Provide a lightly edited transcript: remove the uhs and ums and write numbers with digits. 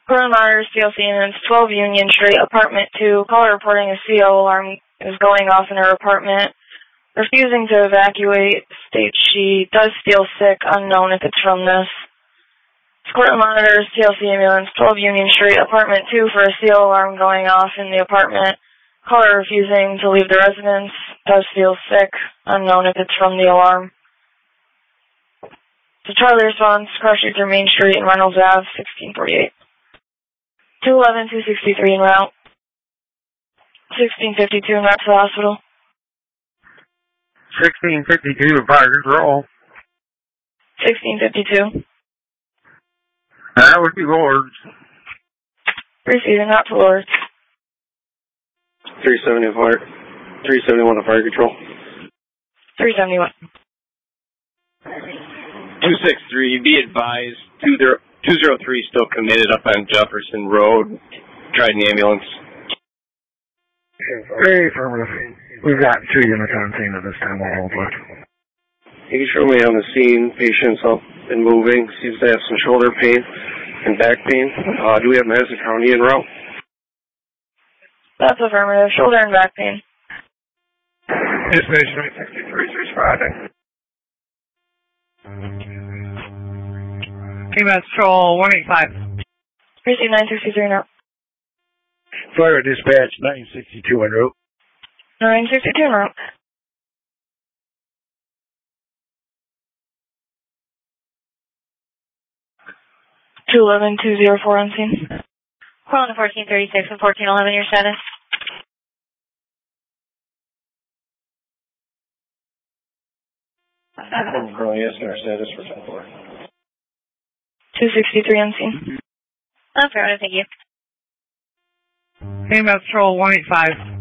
Portland Monitors, TLC units, 12 Union Street, apartment 2. Caller reporting a CO alarm is going off in her apartment. Refusing to evacuate, states she does feel sick, unknown if it's from this. Portland Monitors, TLC ambulance, 12 Union Street, apartment 2 for a CO alarm going off in the apartment. Caller refusing to leave the residence, does feel sick, unknown if it's from the alarm. So Charlie responds, cross street through Main Street and Reynolds Ave, 1648. 211, 263 en route. 1652 en route to the hospital. 1652 fire control. 1652. That would be Lords. Receiving out to Lords. 371 to fire control. 371. 263, be advised, 203 still committed up on Jefferson Road. Tried an ambulance. Very affirmative. We've got 2 units on scene at this time. We'll hold it. You can show me on the scene. Patient's up and moving. Seems to have some shoulder pain and back pain. Do we have Madison County en route? That's affirmative. Shoulder and back pain. This patient 63 is responding. EMS Patrol 185. Receive 963 en route. Fire dispatch 962 en route. 962 en route. (211) 204 on scene. Calling to 1436 and 1411, your status. I'm currently asking our status for 10-4. 263 on scene. Okay, thank you. EMS Patrol 185.